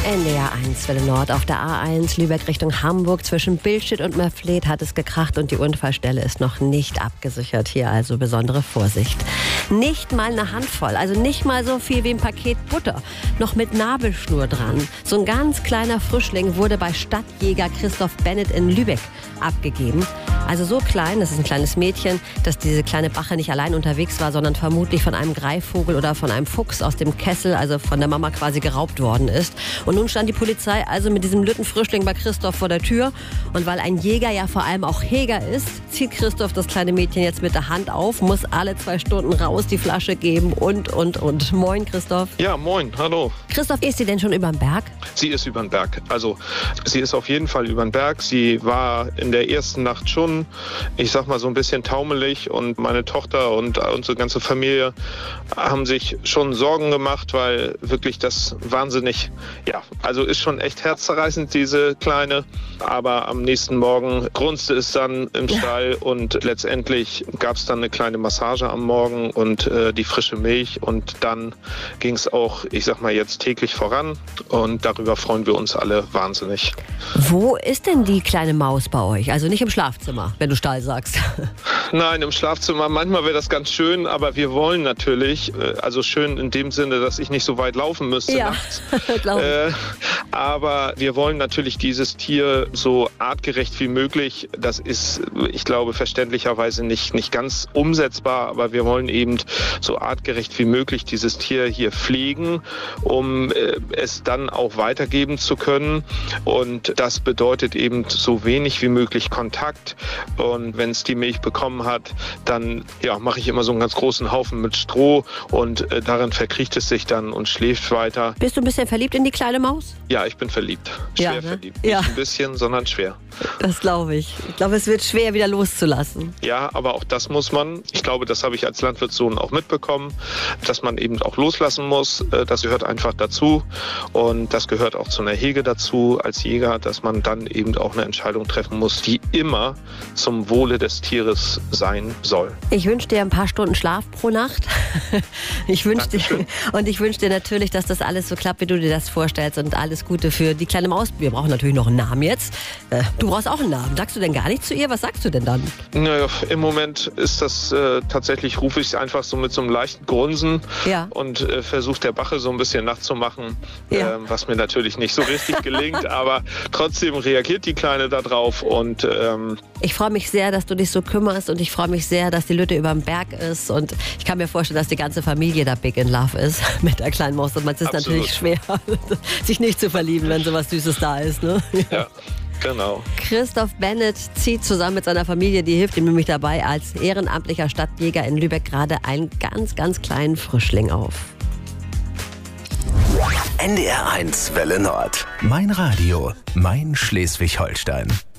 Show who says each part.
Speaker 1: NDR 1 Welle Nord auf der A1 Lübeck Richtung Hamburg. Zwischen Billstedt und Merfleet hat es gekracht und die Unfallstelle ist noch nicht abgesichert. Hier also besondere Vorsicht. Nicht mal eine Handvoll, also nicht mal so viel wie ein Paket Butter. Noch mit Nabelschnur dran. So ein ganz kleiner Frischling wurde bei Stadtjäger Christoph Bennett in Lübeck abgegeben. Also so klein, das ist ein kleines Mädchen, dass diese kleine Bache nicht allein unterwegs war, sondern vermutlich von einem Greifvogel oder von einem Fuchs aus dem Kessel, also von der Mama quasi geraubt worden ist. Und nun stand die Polizei also mit diesem Lüttenfrischling bei Christoph vor der Tür. Und weil ein Jäger ja vor allem auch Heger ist, zieht Christoph das kleine Mädchen jetzt mit der Hand auf, muss alle 2 Stunden raus die Flasche geben und. Moin, Christoph.
Speaker 2: Ja, moin, hallo.
Speaker 1: Christoph, ist sie denn schon überm Berg?
Speaker 2: Sie ist übern Berg. Also, sie ist auf jeden Fall übern Berg. Sie war in der ersten Nacht schon, ich sag mal, so ein bisschen taumelig und meine Tochter und unsere ganze Familie haben sich schon Sorgen gemacht, weil wirklich das wahnsinnig, also ist schon echt herzzerreißend, diese Kleine. Aber am nächsten Morgen grunzte es dann im Stall und letztendlich gab es dann eine kleine Massage am Morgen und die frische Milch und dann ging es auch, ich sag mal, jetzt täglich voran und darüber freuen wir uns alle wahnsinnig.
Speaker 1: Wo ist denn die kleine Maus bei euch? Also nicht im Schlafzimmer, wenn du Stall sagst.
Speaker 2: Nein, im Schlafzimmer. Manchmal wäre das ganz schön, aber wir wollen natürlich, also schön in dem Sinne, dass ich nicht so weit laufen müsste nachts. Aber wir wollen natürlich dieses Tier so artgerecht wie möglich. Das ist, ich glaube, verständlicherweise nicht ganz umsetzbar, aber wir wollen eben so artgerecht wie möglich dieses Tier hier pflegen, um es dann auch weitergeben zu können. Und das bedeutet eben so wenig wie möglich Kontakt. Und wenn es die Milch bekommen hat, dann mache ich immer so einen ganz großen Haufen mit Stroh und darin verkriecht es sich dann und schläft weiter.
Speaker 1: Bist du ein bisschen verliebt in die kleine Maus?
Speaker 2: Ja, ich bin verliebt. Schwer verliebt. Nicht ein bisschen, sondern schwer.
Speaker 1: Das glaube ich. Ich glaube, es wird schwer, wieder loszulassen.
Speaker 2: Ja, aber auch das muss man. Ich glaube, das habe ich als Landwirtssohn auch mitbekommen, dass man eben auch loslassen muss. Das gehört einfach dazu. Und das gehört auch zu einer Hege dazu als Jäger, dass man dann eben auch eine Entscheidung treffen muss, die immer zum Wohle des Tieres sein soll.
Speaker 1: Ich wünsche dir ein paar Stunden Schlaf pro Nacht. Ich wünsche dir natürlich, dass das alles so klappt, wie du dir das vorstellst und alles Gute für die kleine Maus. Wir brauchen natürlich noch einen Namen jetzt. Du brauchst auch einen Namen. Sagst du denn gar nichts zu ihr? Was sagst du denn dann?
Speaker 2: Naja, im Moment ist das tatsächlich, rufe ich es einfach so mit so einem leichten Grunzen und versuche der Bache so ein bisschen nachzumachen, was mir natürlich nicht so richtig gelingt, aber trotzdem reagiert die Kleine da drauf und
Speaker 1: ich freue mich sehr, dass du dich so kümmerst und ich freue mich sehr, dass die Lütte überm Berg ist und ich kann mir vorstellen, dass die ganze Familie da big in love ist mit der kleinen Maus und man ist natürlich schwer, sich nicht zu verlieben, wenn sowas Süßes da ist, ne?
Speaker 2: Ja. Genau.
Speaker 1: Christoph Bennett zieht zusammen mit seiner Familie, die hilft ihm nämlich dabei, als ehrenamtlicher Stadtjäger in Lübeck gerade einen ganz, ganz kleinen Frischling auf.
Speaker 3: NDR 1 Welle Nord. Mein Radio, mein Schleswig-Holstein.